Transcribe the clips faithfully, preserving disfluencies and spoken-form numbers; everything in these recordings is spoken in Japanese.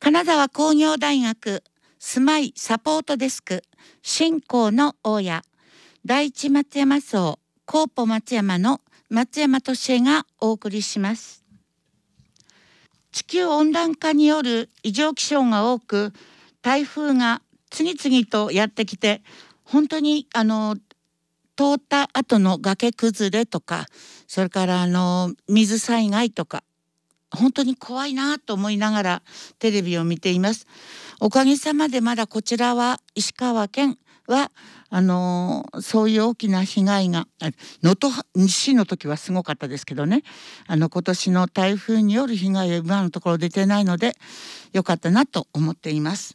金沢工業大学住まいサポートデスク新興の大家第一松山荘コーポ松山の松山俊恵がお送りします。地球温暖化による異常気象が多く、台風が次々とやってきて、本当にあの通った後の崖崩れとか、それからあの水災害とか、本当に怖いなと思いながらテレビを見ています。おかげさまでまだこちらは石川県はあのー、そういう大きな被害が能登西の時はすごかったですけどね、あの今年の台風による被害は今のところ出てないのでよかったなと思っています。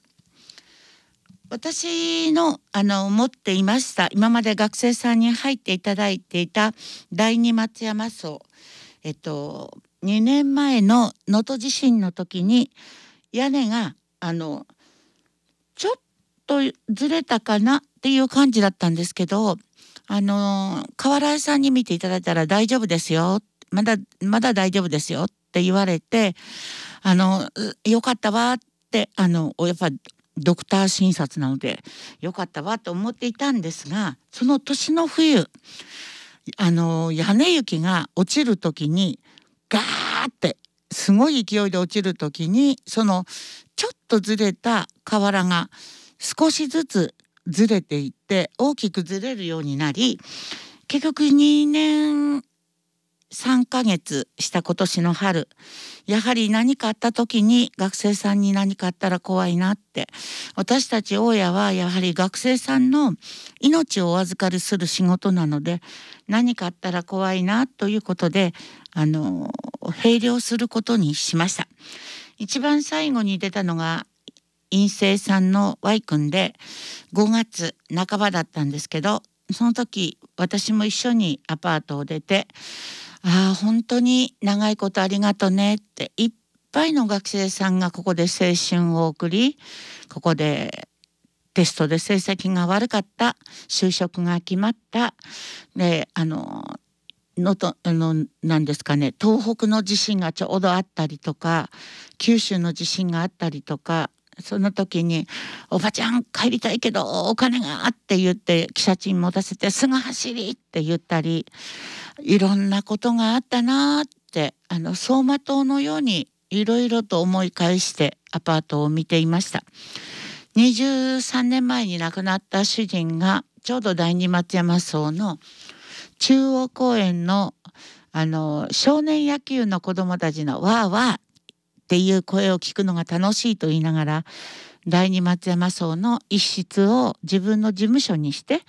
私のあの持っていました今まで学生さんに入っていただいていた第二松山荘、えっとにねんまえの能登地震の時に屋根があのちょっとずれたかなっていう感じだったんですけど、あの瓦屋さんに見ていただいたら大丈夫ですよ、まだまだ大丈夫ですよって言われて、あのよかったわってあのやっぱドクター診察なのでよかったわと思っていたんですが、その年の冬あの屋根雪が落ちる時にガーってすごい勢いで落ちる時にそのちょっとずれた瓦が少しずつずれていって大きくずれるようになり、結局にねんさんかげつした今年の春、やはり何かあった時に学生さんに何かあったら怖いなって、私たち大家はやはり学生さんの命をお預かりする仕事なので、何かあったら怖いなということであの閉寮することにしました。一番最後に出たのが陰性さんの Y 君でごがつなかばだったんですけど、その時私も一緒にアパートを出て、ああ本当に長いことありがとねって、いっぱいの学生さんがここで青春を送り、ここでテストで成績が悪かった、就職が決まった、であののとあの何ですかね、東北の地震がちょうどあったりとか、九州の地震があったりとか、その時に「おばちゃん帰りたいけどお金が」って言って汽車賃持たせて「すぐ走り」って言ったり、いろんなことがあったなってあの走馬灯のようにいろいろと思い返してアパートを見ていました。にじゅうさんねんまえに亡くなった主人がちょうど第二松山荘の中央公園のあの少年野球の子どもたちのわーわーっていう声を聞くのが楽しいと言いながら、第二松山荘の一室を自分の事務所にして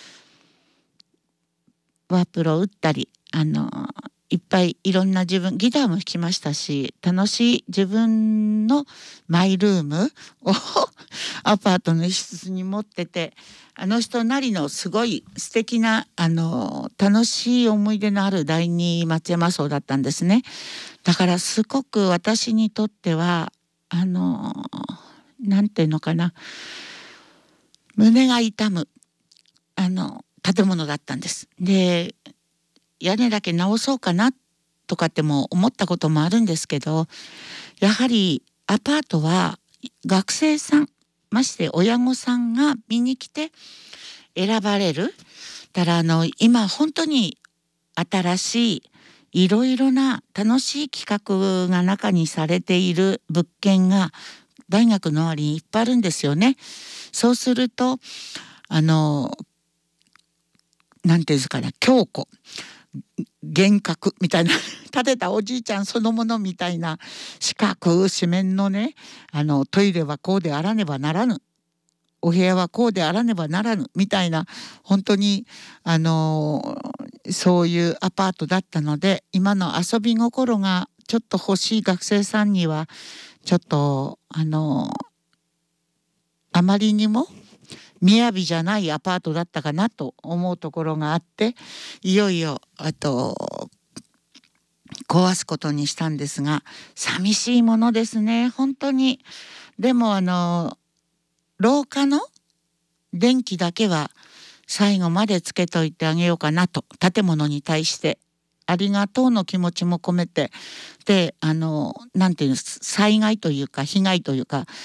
ワープロを打ったり、あのいっぱいいろんな自分ギターも弾きましたし、楽しい自分のマイルームをアパートの一室に持ってて、あの人なりのすごい素敵なあの楽しい思い出のある第二松山荘だったんですね。だからすごく私にとってはあのなんていうのかな、胸が痛むあの建物だったんです。で屋根だけ直そうかなとかっても思ったこともあるんですけど、やはりアパートは学生さん、まして親御さんが見に来て選ばれる。だからあの今本当に新しいいろいろな楽しい企画が中にされている物件が大学の周りにいっぱいあるんですよね。そうするとあのなんていうんですかね、強固幻覚みたいな建てたおじいちゃんそのものみたいな四角四面のね、あのトイレはこうであらねばならぬ、お部屋はこうであらねばならぬみたいな、本当にあのそういうアパートだったので、今の遊び心がちょっと欲しい学生さんにはちょっとあのあまりにも雅じゃないアパートだったかなと思うところがあって、いよいよあと壊すことにしたんですが、寂しいものですね本当に。でもあの廊下の電気だけは最後までつけといてあげようかなと建物に対してありがとうの気持ちも込めて、であのなんていうんです、災害というか被害というか